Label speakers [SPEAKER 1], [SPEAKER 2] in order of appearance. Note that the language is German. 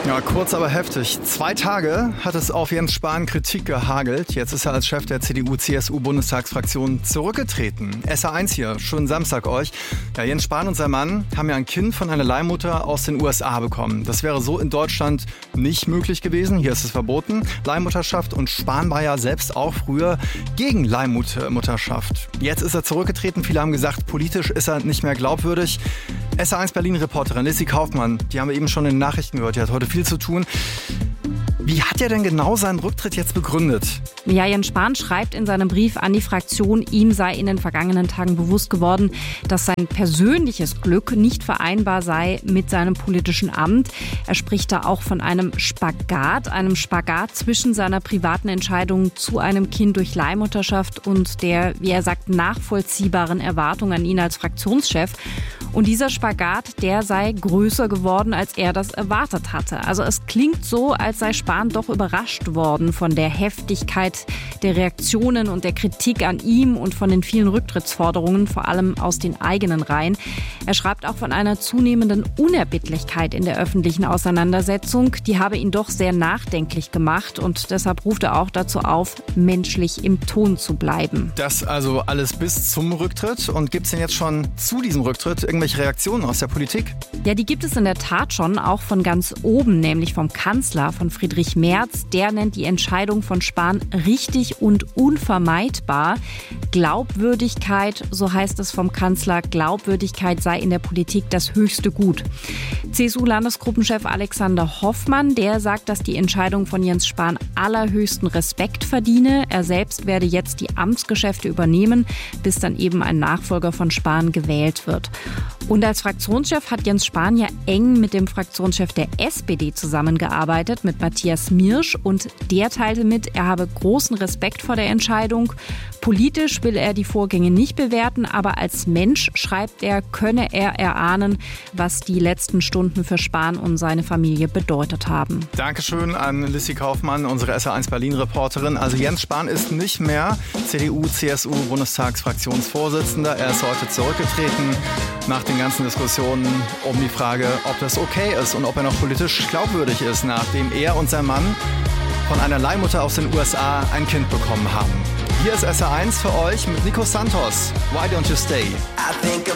[SPEAKER 1] Ja, kurz, aber heftig. 2 Tage hat es auf Jens Spahn Kritik gehagelt. Jetzt ist er als Chef der CDU-CSU-Bundestagsfraktion zurückgetreten. SR1 hier, schönen Samstag euch. Ja, Jens Spahn und sein Mann haben ja ein Kind von einer Leihmutter aus den USA bekommen. Das wäre so in Deutschland nicht möglich gewesen. Hier ist es verboten, Leihmutterschaft. Und Spahn war ja selbst auch früher gegen Leihmutterschaft. Jetzt ist er zurückgetreten. Viele haben gesagt, politisch ist er nicht mehr glaubwürdig. SR1 Berlin-Reporterin Lissy Kaufmann, die haben wir eben schon in den Nachrichten gehört, die hat heute viel zu tun. Wie hat er denn genau seinen Rücktritt jetzt begründet?
[SPEAKER 2] Ja, Jens Spahn schreibt in seinem Brief an die Fraktion, ihm sei in den vergangenen Tagen bewusst geworden, dass sein persönliches Glück nicht vereinbar sei mit seinem politischen Amt. Er spricht da auch von einem Spagat zwischen seiner privaten Entscheidung zu einem Kind durch Leihmutterschaft und der, wie er sagt, nachvollziehbaren Erwartung an ihn als Fraktionschef. Und dieser Spagat, der sei größer geworden, als er das erwartet hatte. Also es klingt so, als sei Spahn doch überrascht worden von der Heftigkeit der Reaktionen und der Kritik an ihm und von den vielen Rücktrittsforderungen, vor allem aus den eigenen Reihen. Er schreibt auch von einer zunehmenden Unerbittlichkeit in der öffentlichen Auseinandersetzung. Die habe ihn doch sehr nachdenklich gemacht und deshalb ruft er auch dazu auf, menschlich im Ton zu bleiben.
[SPEAKER 1] Das also alles bis zum Rücktritt. Und gibt es denn jetzt schon zu diesem Rücktritt irgendwelche Reaktionen aus der Politik?
[SPEAKER 2] Ja, die gibt es in der Tat schon, auch von ganz oben, nämlich vom Kanzler, von Friedrich Merz. Der nennt die Entscheidung von Spahn richtig und unvermeidbar. Glaubwürdigkeit, so heißt es vom Kanzler, Glaubwürdigkeit sei in der Politik das höchste Gut. CSU-Landesgruppenchef Alexander Hoffmann, der sagt, dass die Entscheidung von Jens Spahn allerhöchsten Respekt verdiene. Er selbst werde jetzt die Amtsgeschäfte übernehmen, bis dann eben ein Nachfolger von Spahn gewählt wird. Und als Fraktionschef hat Jens Spahn ja eng mit dem Fraktionschef der SPD zusammengearbeitet, mit Matthias Mirsch. Und der teilte mit, er habe großen Respekt vor der Entscheidung. Politisch will er die Vorgänge nicht bewerten, aber als Mensch, schreibt er, könne er erahnen, was die letzten Stunden für Spahn und seine Familie bedeutet haben.
[SPEAKER 1] Dankeschön an Lissy Kaufmann, unsere SR1 Berlin-Reporterin. Also Jens Spahn ist nicht mehr CDU-CSU-Bundestagsfraktionsvorsitzender. Er ist heute zurückgetreten nach den ganzen Diskussionen um die Frage, ob das okay ist und ob er noch politisch glaubwürdig ist, nachdem er und sein Mann von einer Leihmutter aus den USA ein Kind bekommen haben. Hier ist SR1 für euch mit Nico Santos. Why don't you stay?